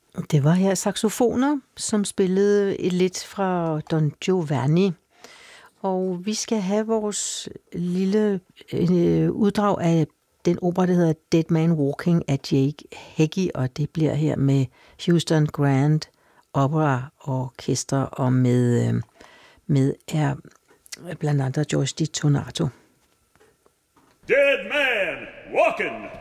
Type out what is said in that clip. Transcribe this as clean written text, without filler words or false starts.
Det var her saxofoner, som spillede lidt fra Don Giovanni. Og vi skal have vores lille uddrag af den opera, der hedder Dead Man Walking af Jake Heggie, og det bliver her med Houston Grand Opera Orkester og med er blandt andet George Di Tonato. Dead Man Walking!